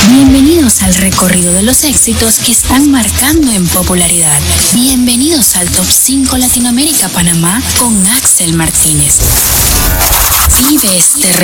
Bienvenidos al recorrido de los éxitos que están marcando en popularidad. Bienvenidos al Top 5 Latinoamérica Panamá con Axel Martínez. Vive este